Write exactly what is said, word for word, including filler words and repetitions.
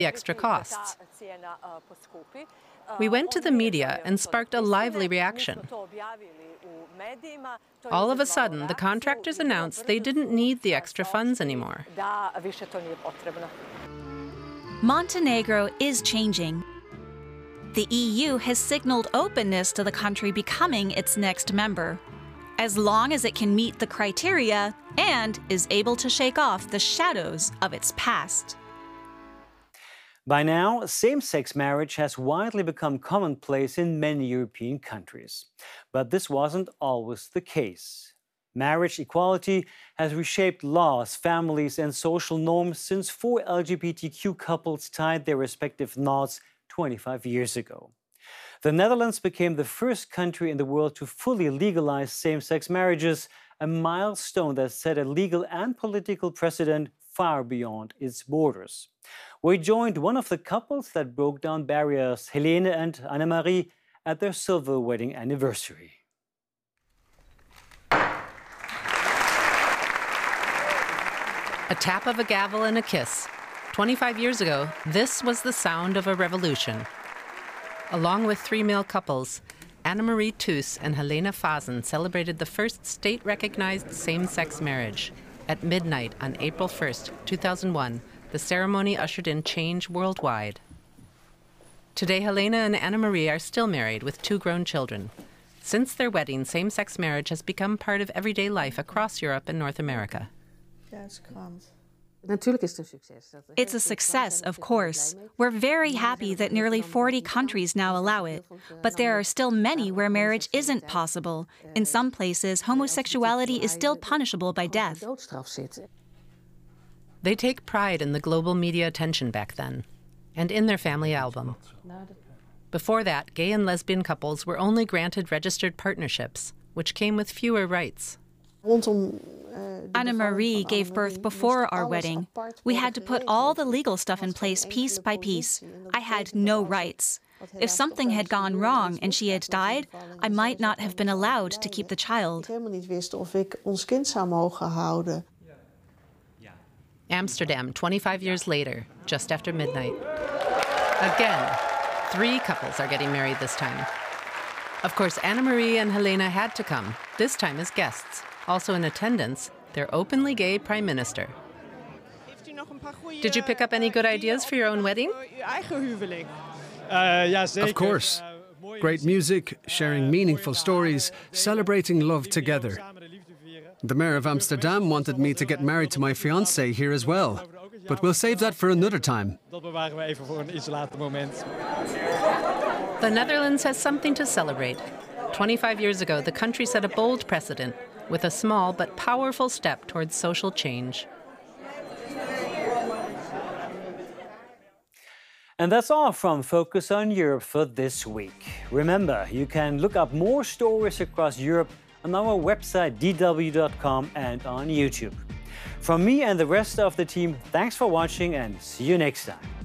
the extra costs. We went to the media and sparked a lively reaction. All of a sudden, the contractors announced they didn't need the extra funds anymore. Montenegro is changing. The E U has signaled openness to the country becoming its next member, as long as it can meet the criteria and is able to shake off the shadows of its past. By now, same-sex marriage has widely become commonplace in many European countries. But this wasn't always the case. Marriage equality has reshaped laws, families, and social norms since four L G B T Q couples tied their respective knots twenty-five years ago. The Netherlands became the first country in the world to fully legalize same-sex marriages, a milestone that set a legal and political precedent far beyond its borders. We joined one of the couples that broke down barriers, Helene and Annemarie, at their silver wedding anniversary. A tap of a gavel and a kiss. twenty-five years ago, this was the sound of a revolution. Along with three male couples, Annemarie Thues and Helene Fazen celebrated the first state-recognized same-sex marriage. At midnight on April first, two thousand one, the ceremony ushered in change worldwide. Today, Helene and Annemarie are still married with two grown children. Since their wedding, same-sex marriage has become part of everyday life across Europe and North America. It's a success, of course. We're very happy that nearly forty countries now allow it. But there are still many where marriage isn't possible. In some places, homosexuality is still punishable by death. They take pride in the global media attention back then, and in their family album. Before that, gay and lesbian couples were only granted registered partnerships, which came with fewer rights. Annemarie gave birth before our wedding. We had to put all the legal stuff in place piece by piece. I had no rights. If something had gone wrong and she had died, I might not have been allowed to keep the child. Amsterdam, twenty-five years later, just after midnight. Again, three couples are getting married this time. Of course, Annemarie and Helene had to come, this time as guests. Also in attendance, their openly gay prime minister. Did you pick up any good ideas for your own wedding? Of course. Great music, sharing meaningful stories, celebrating love together. The mayor of Amsterdam wanted me to get married to my fiancée here as well. But we'll save that for another time. The Netherlands has something to celebrate. twenty-five years ago, the country set a bold precedent with a small but powerful step towards social change. And that's all from Focus on Europe for this week. Remember, you can look up more stories across Europe on our website d w dot com and on YouTube. From me and the rest of the team, thanks for watching and see you next time.